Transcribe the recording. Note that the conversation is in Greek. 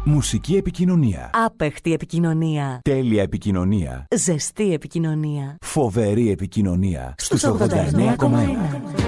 Μουσική επικοινωνία. Άπεχτη επικοινωνία. Τέλεια επικοινωνία. Ζεστή επικοινωνία. Φοβερή επικοινωνία. Στους 89,1.